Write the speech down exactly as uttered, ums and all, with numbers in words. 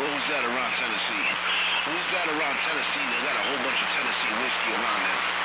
who's that around Tennessee? Who's that around Tennessee? They got a whole bunch of Tennessee whiskey around there.